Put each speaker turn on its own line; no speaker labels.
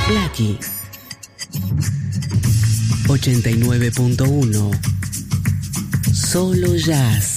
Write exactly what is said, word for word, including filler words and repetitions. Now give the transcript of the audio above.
Lucky ochenta y nueve punto uno. Solo Jazz.